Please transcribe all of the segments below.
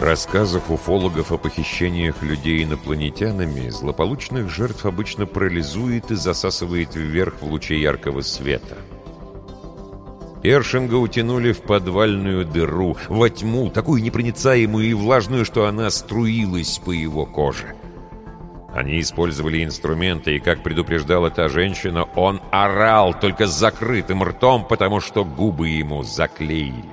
рассказах уфологов о похищениях людей инопланетянами злополучных жертв обычно парализует и засасывает вверх в луче яркого света. Першинга утянули в подвальную дыру, во тьму, такую непроницаемую и влажную, что она струилась по его коже. Они использовали инструменты, и, как предупреждала та женщина, он орал только с закрытым ртом, потому что губы ему заклеили.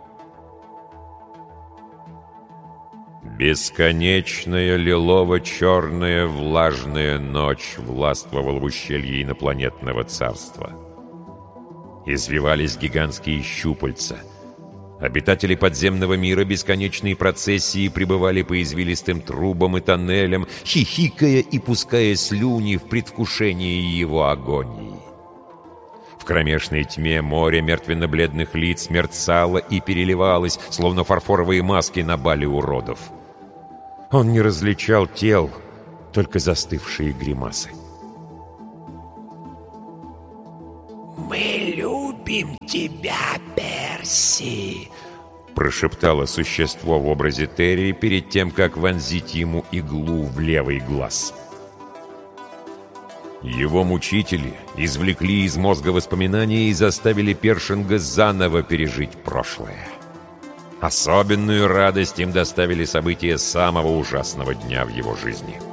Бесконечная лилово-черная влажная ночь властвовала в ущелье инопланетного царства. Извивались гигантские щупальца. Обитатели подземного мира бесконечной процессии пребывали по извилистым трубам и тоннелям, хихикая и пуская слюни в предвкушении его агонии. В кромешной тьме море мертвенно-бледных лиц мерцало и переливалось, словно фарфоровые маски на бале уродов. Он не различал тел, только застывшие гримасы. «Мы любим тебя, Перси!» прошептало существо в образе Терри перед тем, как вонзить ему иглу в левый глаз. Его мучители извлекли из мозга воспоминания и заставили Першинга заново пережить прошлое. Особенную радость им доставили события самого ужасного дня в его жизни.